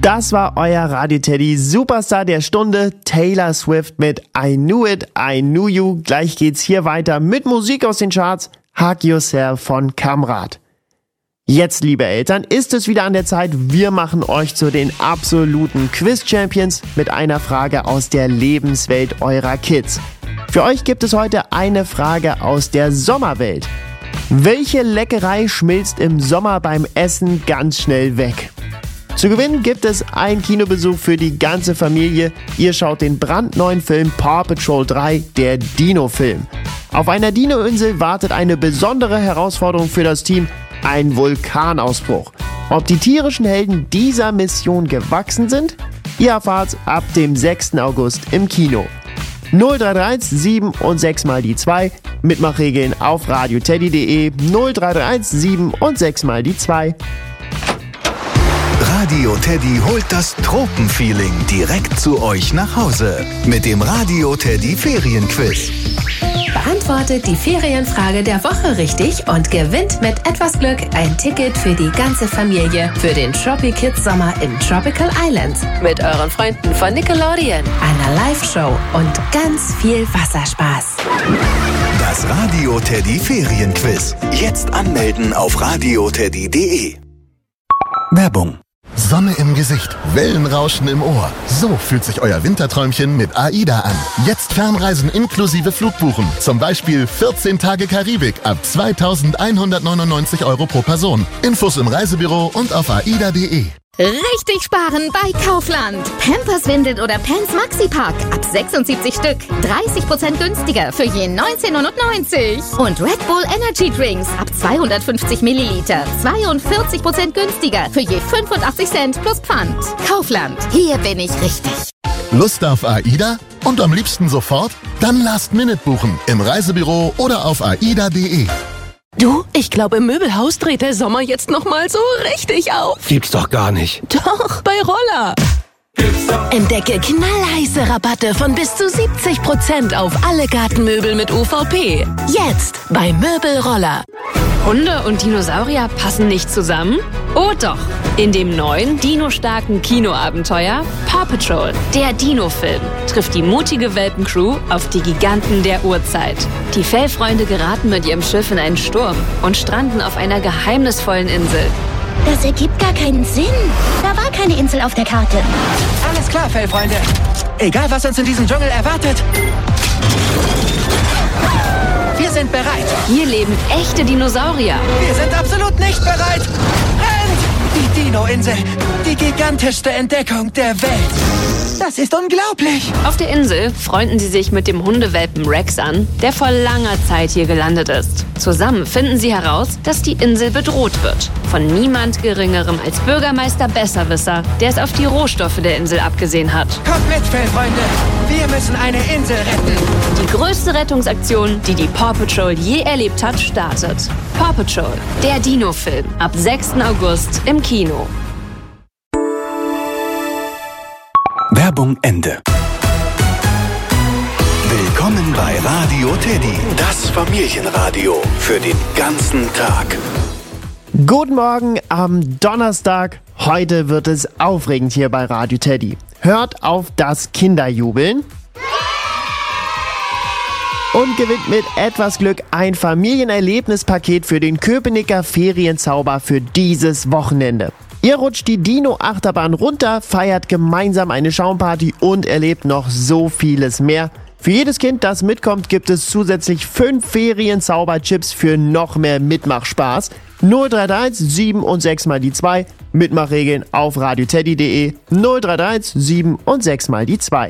Das war euer Radio-Teddy Superstar der Stunde, Taylor Swift mit I Knew It, I Knew You. Gleich geht's hier weiter mit Musik aus den Charts, Hug Yourself von Kamrat. Jetzt, liebe Eltern, ist es wieder an der Zeit, wir machen euch zu den absoluten Quiz-Champions mit einer Frage aus der Lebenswelt eurer Kids. Für euch gibt es heute eine Frage aus der Sommerwelt. Welche Leckerei schmilzt im Sommer beim Essen ganz schnell weg? Zu gewinnen gibt es einen Kinobesuch für die ganze Familie. Ihr schaut den brandneuen Film Paw Patrol 3, der Dino-Film. Auf einer Dino-Insel wartet eine besondere Herausforderung für das Team, ein Vulkanausbruch. Ob die tierischen Helden dieser Mission gewachsen sind? Ihr erfahrt's ab dem 6. August im Kino. 0331 7 und 6 mal die 2. Mitmachregeln auf radioteddy.de. 0331 7 und 6 mal die 2. Radio Teddy holt das Tropenfeeling direkt zu euch nach Hause mit dem Radio Teddy Ferienquiz. Beantwortet die Ferienfrage der Woche richtig und gewinnt mit etwas Glück ein Ticket für die ganze Familie für den Tropi Kids Sommer im Tropical Islands mit euren Freunden von Nickelodeon, einer Live-Show und ganz viel Wasserspaß. Das Radio Teddy Ferienquiz. Jetzt anmelden auf radioteddy.de. Werbung. Sonne im Gesicht, Wellenrauschen im Ohr. So fühlt sich euer Winterträumchen mit AIDA an. Jetzt Fernreisen inklusive Flugbuchen. Zum Beispiel 14 Tage Karibik ab 2.199 € pro Person. Infos im Reisebüro und auf aida.de. Richtig sparen bei Kaufland. Pampers Windeln oder Pants Maxi Pack ab 76 Stück. 30% günstiger für je 19,90 €. Und Red Bull Energy Drinks ab 250 Milliliter. 42% günstiger für je 85 Cent plus Pfand. Kaufland, hier bin ich richtig. Lust auf AIDA? Und am liebsten sofort? Dann Last-Minute buchen im Reisebüro oder auf aida.de. Du, ich glaube, im Möbelhaus dreht der Sommer jetzt nochmal so richtig auf. Gibt's doch gar nicht. Doch, bei Roller. Entdecke knallheiße Rabatte von bis zu 70% auf alle Gartenmöbel mit UVP. Jetzt bei Möbelroller. Hunde und Dinosaurier passen nicht zusammen? Oh doch! In dem neuen, dinostarken Kinoabenteuer Paw Patrol, der Dino-Film, trifft die mutige Welpencrew auf die Giganten der Urzeit. Die Fellfreunde geraten mit ihrem Schiff in einen Sturm und stranden auf einer geheimnisvollen Insel. Das ergibt gar keinen Sinn. Da war keine Insel auf der Karte. Alles klar, Fellfreunde. Egal, was uns in diesem Dschungel erwartet. Wir sind bereit. Hier leben echte Dinosaurier. Wir sind absolut nicht bereit. Rennt! Die Dino-Insel. Die gigantischste Entdeckung der Welt. Das ist unglaublich. Auf der Insel freunden sie sich mit dem Hundewelpen Rex an, der vor langer Zeit hier gelandet ist. Zusammen finden sie heraus, dass die Insel bedroht wird. Von niemand Geringerem als Bürgermeister Besserwisser, der es auf die Rohstoffe der Insel abgesehen hat. Kommt mit, Fellfreunde. Wir müssen eine Insel retten. Die größte Rettungsaktion, die die Paw Patrol je erlebt hat, startet. Paw Patrol, der Dino-Film, ab 6. August im Kino. Werbung Ende. Willkommen bei Radio Teddy, das Familienradio für den ganzen Tag. Guten Morgen am Donnerstag. Heute wird es aufregend hier bei Radio Teddy. Hört auf das Kinderjubeln und gewinnt mit etwas Glück ein Familienerlebnispaket für den Köpenicker Ferienzauber für dieses Wochenende. Ihr rutscht die Dino-Achterbahn runter, feiert gemeinsam eine Schaumparty und erlebt noch so vieles mehr. Für jedes Kind, das mitkommt, gibt es zusätzlich 5 Ferienzauberchips für noch mehr Mitmachspaß. 0331 7 und 6 mal die 2. Mitmachregeln auf radioteddy.de. 0331 7 und 6 mal die 2.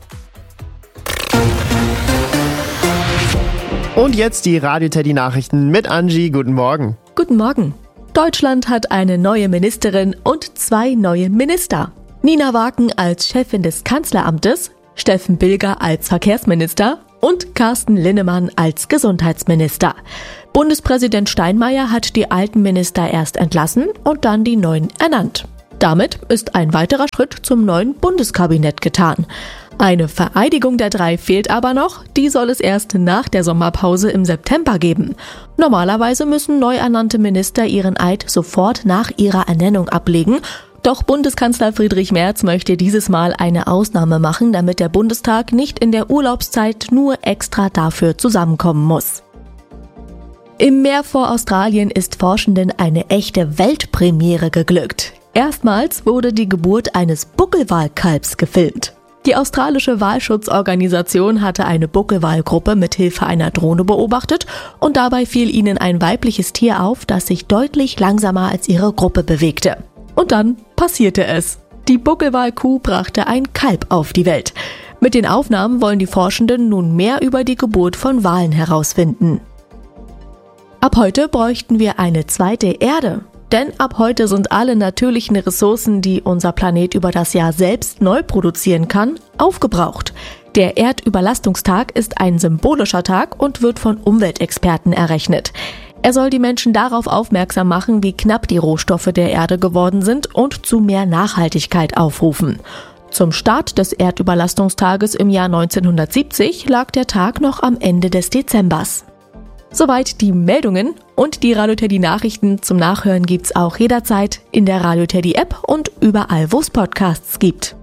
Und jetzt die Radio Teddy Nachrichten mit Angie. Guten Morgen. Guten Morgen. Deutschland hat eine neue Ministerin und 2 neue Minister. Nina Waken als Chefin des Kanzleramtes, Steffen Bilger als Verkehrsminister und Carsten Linnemann als Gesundheitsminister. Bundespräsident Steinmeier hat die alten Minister erst entlassen und dann die neuen ernannt. Damit ist ein weiterer Schritt zum neuen Bundeskabinett getan. Eine Vereidigung der 3 fehlt aber noch, die soll es erst nach der Sommerpause im September geben. Normalerweise müssen neu ernannte Minister ihren Eid sofort nach ihrer Ernennung ablegen, Doch Bundeskanzler Friedrich Merz möchte dieses Mal eine Ausnahme machen, damit der Bundestag nicht in der Urlaubszeit nur extra dafür zusammenkommen muss. Im Meer vor Australien ist Forschenden eine echte Weltpremiere geglückt. Erstmals wurde die Geburt eines Buckelwalkalbs gefilmt. Die australische Walschutzorganisation hatte eine Buckelwalgruppe mit Hilfe einer Drohne beobachtet und dabei fiel ihnen ein weibliches Tier auf, das sich deutlich langsamer als ihre Gruppe bewegte. Und dann passierte es. Die Buckelwalkuh brachte ein Kalb auf die Welt. Mit den Aufnahmen wollen die Forschenden nun mehr über die Geburt von Walen herausfinden. Ab heute bräuchten wir eine zweite Erde. Denn ab heute sind alle natürlichen Ressourcen, die unser Planet über das Jahr selbst neu produzieren kann, aufgebraucht. Der Erdüberlastungstag ist ein symbolischer Tag und wird von Umweltexperten errechnet. Er soll die Menschen darauf aufmerksam machen, wie knapp die Rohstoffe der Erde geworden sind und zu mehr Nachhaltigkeit aufrufen. Zum Start des Erdüberlastungstages im Jahr 1970 lag der Tag noch am Ende des Dezembers. Soweit die Meldungen und die Radio Teddy Nachrichten zum Nachhören gibt's auch jederzeit in der Radio Teddy App und überall, wo es Podcasts gibt.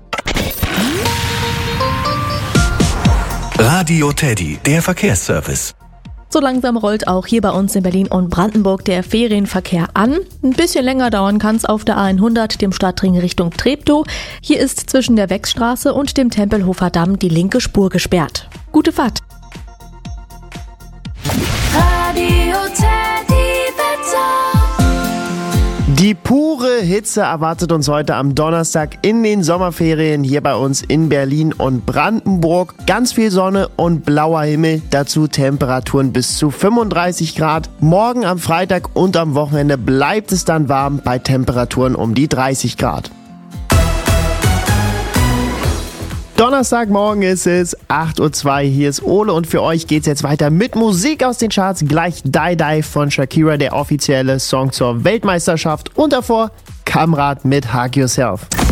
Radio Teddy, der Verkehrsservice. So langsam rollt auch hier bei uns in Berlin und Brandenburg der Ferienverkehr an. Ein bisschen länger dauern kann es auf der A100, dem Stadtring Richtung Treptow. Hier ist zwischen der Wechstraße und dem Tempelhofer Damm die linke Spur gesperrt. Gute Fahrt! Radio Teddy Wetter. Die pure Hitze erwartet uns heute am Donnerstag in den Sommerferien hier bei uns in Berlin und Brandenburg. Ganz viel Sonne und blauer Himmel, dazu Temperaturen bis zu 35 Grad. Morgen am Freitag und am Wochenende bleibt es dann warm bei Temperaturen um die 30 Grad. Donnerstagmorgen ist es 8:02 Uhr, hier ist Ole und für euch geht's jetzt weiter mit Musik aus den Charts. Gleich Die Die von Shakira, der offizielle Song zur Weltmeisterschaft und davor Kamrat mit Hug Yourself.